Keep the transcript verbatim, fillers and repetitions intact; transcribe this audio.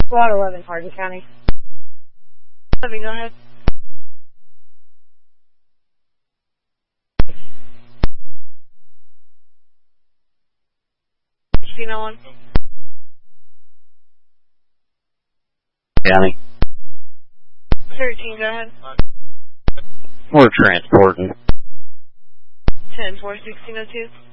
Squad eleven, Hardin County. eleven, go ahead. sixteen oh one. County. thirteen, go ahead. We're transporting. ten four, sixteen oh two.